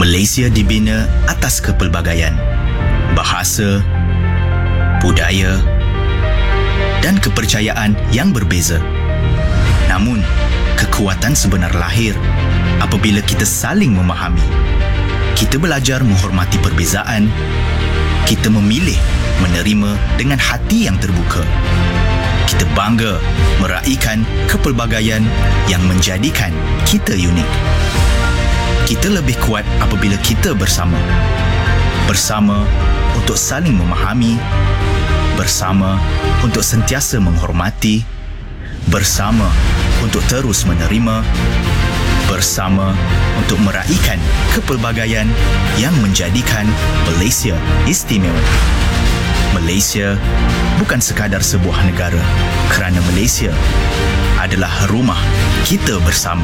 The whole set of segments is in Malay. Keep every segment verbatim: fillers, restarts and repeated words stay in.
Malaysia dibina atas kepelbagaian, bahasa, budaya dan kepercayaan yang berbeza. Namun, kekuatan sebenar lahir apabila kita saling memahami. Kita belajar menghormati perbezaan. Kita memilih menerima dengan hati yang terbuka. Kita bangga meraihkan kepelbagaian yang menjadikan kita unik. Kita lebih kuat apabila kita bersama. Bersama untuk saling memahami. Bersama untuk sentiasa menghormati. Bersama untuk terus menerima. Bersama untuk meraihkan kepelbagaian yang menjadikan Malaysia istimewa. Malaysia bukan sekadar sebuah negara, kerana Malaysia adalah rumah kita bersama.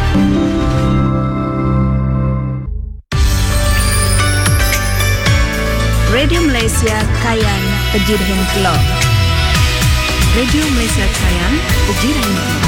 Radio Malaysia Kayan Pejidahan Kelor. Radio Malaysia Kayan Pejidahan Kelor.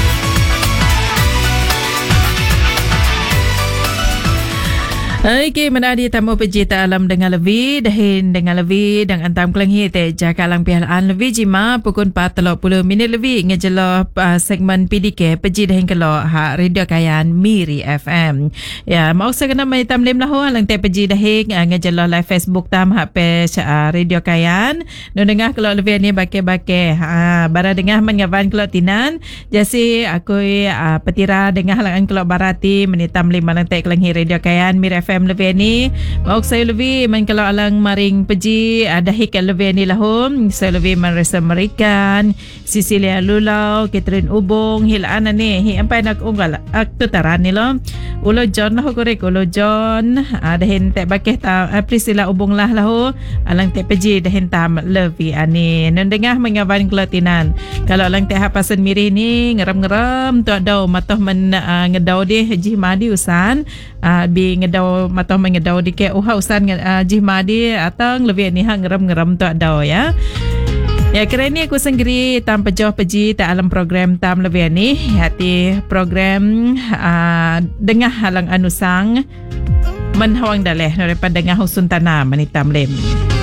Okey, menadi tamu pejita alam dengan lebih dahin dengan lebih dan antam kelengi te jakalang pihalaan lebih jima pukul empat tiga puluh minit lebih ngejelo uh, segmen P D K peji dahin kelo ha Radio Kayan Miri F M. Ya, mau sekena mai tam lem lahu lang te peji dahin uh, ngejelo live Facebook tam ha page uh, Radio Kayan. No dengah kelo lebih ni bake-bake ha bara dengah mengavan kelo tinan jasi aku uh, petira dengah lang kelo barati menitam lima lang te kelengi Radio Kayan Miri F M lebih ni mau saya lebih man kalau alang maring peji ada hikal lebih ni lahum saya lebih merasa merikan Cecilia Lulau Catherine Ubong hilaan ni hi ampai nak unggal aktu taran ni lo ulo John lah korek ulo John ada hente bakeh ta Priscilla Ubong lah lahu alang te peji dah hentam lebih ani nun dengah mengawan kelatinan kalau alang te hapasan miri ni ngeram-ngeram tu dau matoh men uh, ngedau deh Haji Madi usan uh, bi ngedau matau mengedau di ke uha usan uh, jihmadi atang lebih ni hang ngeram-ngeram tu adau ya. Ya kira ni aku sendiri tam pejoh peji ta alam program tam lebih ni hati program uh, dengah halang anusang menhawang daleh daripada dengah husun tanah menitam lem.